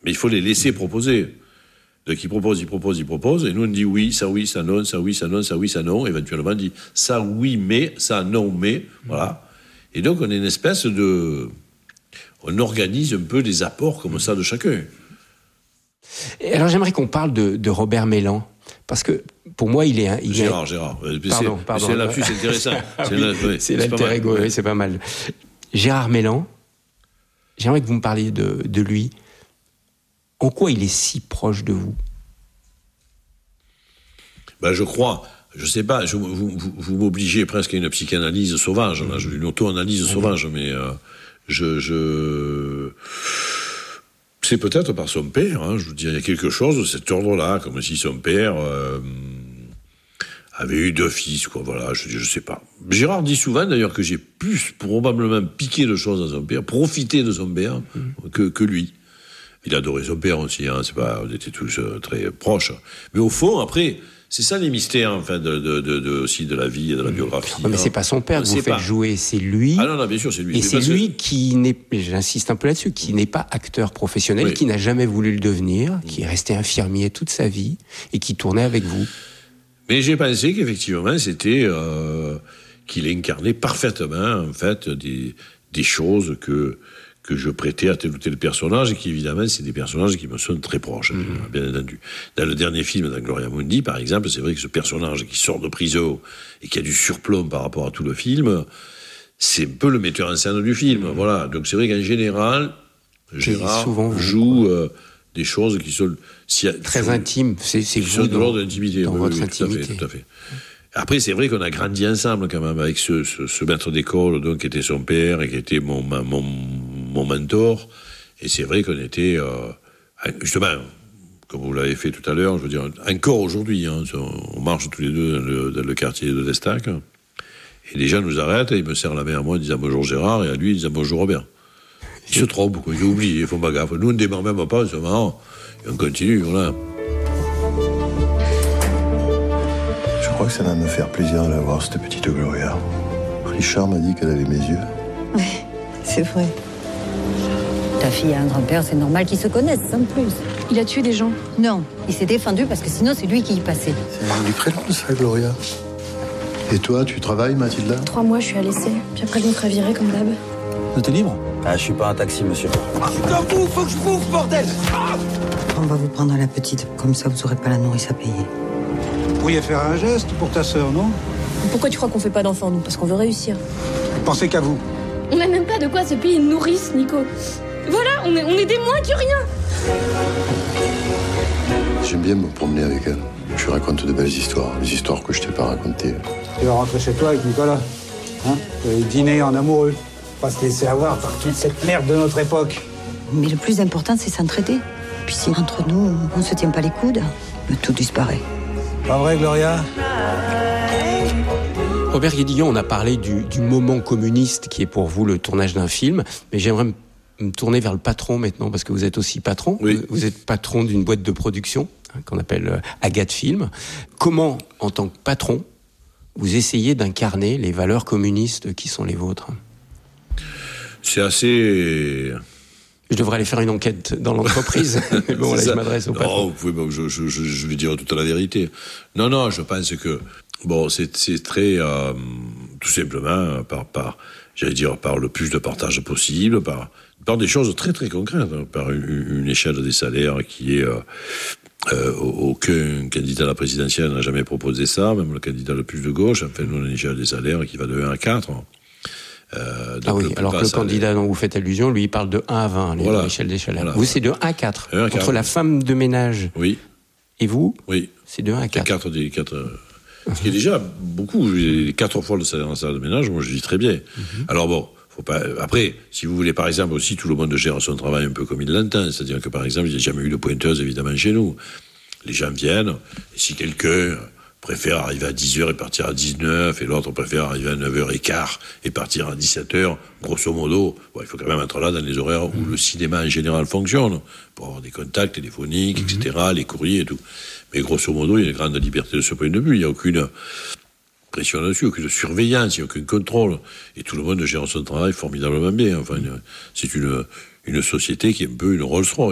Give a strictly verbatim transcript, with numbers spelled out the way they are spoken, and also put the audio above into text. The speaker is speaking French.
Mais il faut les laisser proposer. Donc ils proposent, ils proposent, ils proposent, et nous on dit oui, ça oui, ça non, ça oui, ça non, ça oui, ça non. Éventuellement on dit ça oui, mais, ça non, mais, voilà. Et donc on est une espèce de... On organise un peu des apports comme ça de chacun. Et alors j'aimerais qu'on parle de, de Robert Mélan, parce que pour moi il est... Il Gérard, est... Gérard. Pardon, c'est, pardon. C'est là-dessus, c'est intéressant. C'est, oui, là, oui, c'est l'alter ego, oui, c'est pas mal. Gérard Mélan, j'aimerais que vous me parliez de, de lui. En quoi il est si proche de vous ? Ben, je crois, je sais pas, je, vous, vous, vous m'obligez presque à une psychanalyse sauvage, là, une auto-analyse mmh. sauvage, mais euh, je, je... C'est peut-être par son père, hein, je vous dis, il y a quelque chose de cet ordre-là, comme si son père euh, avait eu deux fils, quoi, voilà, je, je sais pas. Gérard dit souvent, d'ailleurs, que j'ai plus probablement piqué de choses à son père, profité de son père, mmh. que, que lui. Il adorait son père aussi, hein, c'est pas, on était tous euh, très proches. Mais au fond, après, c'est ça les mystères, enfin, de, de, de, de, aussi de la vie et de la biographie. Oh, mais hein. C'est pas son père que vous faites pas. jouer, c'est lui. Ah non, non, bien sûr, c'est lui. Et c'est lui que... qui n'est, j'insiste un peu là-dessus, qui n'est pas acteur professionnel, oui. qui n'a jamais voulu le devenir, qui est resté infirmier toute sa vie et qui tournait avec vous. Mais j'ai pensé qu'effectivement, c'était euh, qu'il incarnait parfaitement, en fait, des, des choses que. que je prêtais à tel ou tel personnage, et qui, évidemment, c'est des personnages qui me sont très proches, mmh. bien entendu. Dans le dernier film, dans Gloria Mundi, par exemple, c'est vrai que ce personnage qui sort de prison et qui a du surplomb par rapport à tout le film, c'est un peu le metteur en scène du film, mmh. voilà. Donc c'est vrai qu'en général, Gérard joue euh, des choses qui sont... Si, très intimes, c'est, c'est qui sont de l'ordre de l'intimité. Dans oui, votre oui, intimité. Tout à fait, tout à fait. Après, c'est vrai qu'on a grandi ensemble, quand même, avec ce, ce, ce maître d'école, donc, qui était son père, et qui était mon, mon, mon mentor. Et c'est vrai qu'on était, euh, justement, comme vous l'avez fait tout à l'heure, je veux dire, encore aujourd'hui, hein, on marche tous les deux dans le, dans le quartier de l'Estac, et les gens nous arrêtent, et ils me serrent la main à moi en disant bonjour Gérard, et à lui, ils disent bonjour Robert. Ils se trompent, quoi, ils oublient, ils font pas gaffe. Nous, on ne démarre même pas, c'est marrant, et on continue, voilà. Je crois que ça va me faire plaisir de la voir, cette petite Gloria. Richard m'a dit qu'elle avait mes yeux. Oui, c'est vrai. Ta fille a un grand-père, c'est normal qu'ils se connaissent, sans plus. Il a tué des gens? Non, il s'est défendu parce que sinon c'est lui qui y passait. C'est du prénom, ça, Gloria. Et toi, tu travailles, Mathilda? Trois mois, je suis à l'essai. Puis après, je me ferai virer comme d'hab. T'es libre? Ah, je suis pas un taxi, monsieur. Putain, vous, faut que je bouffe, bordel! Ah, on va vous prendre la petite, comme ça vous aurez pas la nourrice à payer. Vous pourriez faire un geste pour ta sœur, non? Pourquoi tu crois qu'on fait pas d'enfants, nous? Parce qu'on veut réussir. Pensez qu'à vous. On n'a même pas de quoi se payer une nourrice, Nico. Voilà, on est, on est des moins que rien. J'aime bien me promener avec elle. Je lui raconte de belles histoires, les histoires que je t'ai pas racontées. Tu vas rentrer chez toi avec Nicolas, hein? Et dîner en amoureux. Pas se laisser avoir par toute cette merde de notre époque. Mais le plus important, c'est s'entraider. Puis si entre nous, on se tient pas les coudes, tout disparaît. Pas vrai, Gloria? Robert Guédillon, on a parlé du, du moment communiste qui est pour vous le tournage d'un film, mais j'aimerais me, me tourner vers le patron maintenant, parce que vous êtes aussi patron. Oui. Vous êtes patron d'une boîte de production hein, qu'on appelle euh, Agathe Film. Comment, en tant que patron, vous essayez d'incarner les valeurs communistes qui sont les vôtres? C'est assez... Je devrais aller faire une enquête dans l'entreprise. Mais bon, là, je m'adresse au patron. Non, vous pouvez, bon, je, je, je, je vais dire toute la vérité. Non, non, je pense que, bon, c'est, c'est très, euh, tout simplement, par, par, j'allais dire, par le plus de partage possible, par, par des choses très, très concrètes, hein, par une, une échelle des salaires qui est, euh, euh, aucun candidat à la présidentielle n'a jamais proposé ça, même le candidat le plus de gauche, enfin, nous, on a une échelle des salaires qui va de un à quatre. Euh, ah oui, alors que le candidat les... dont vous faites allusion, lui, il parle de un à vingt, voilà. l'échelle des salaires. Voilà. Vous, c'est de un à quatre. un à quatre. Entre la femme de ménage oui. et vous, oui. c'est de un à quatre. quatre, des quatre euh, ce qui est déjà beaucoup. quatre fois le salaire en salle de ménage, moi, je dis très bien. Mm-hmm. Alors bon, faut pas... Après, si vous voulez, par exemple, aussi, tout le monde gère son travail un peu comme il l'entend. C'est-à-dire que, par exemple, il n'y a jamais eu de pointeuse, évidemment, chez nous. Les gens viennent, et si quelqu'un... préfère arriver à dix heures et partir à dix-neuf, et l'autre préfère arriver à neuf heures quinze et partir à dix-sept heures, grosso modo, bon, il faut quand même être là dans les horaires où le cinéma en général fonctionne, pour avoir des contacts téléphoniques, mmh. et cetera, les courriers et tout. Mais grosso modo, il y a une grande liberté de ce point de vue, il n'y a aucune pression là-dessus, aucune surveillance, il n'y a aucun contrôle, et tout le monde gère son travail formidablement bien. Enfin, c'est une, une société qui est un peu une Rolls-Royce.